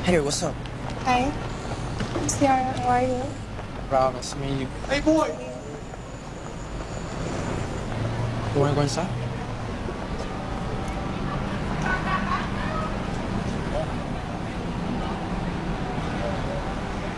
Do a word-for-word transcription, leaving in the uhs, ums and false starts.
Hey, what's up? Hi, Ciara, how are you? Rob, nice to meet you. Hey, boy! You wanna go inside?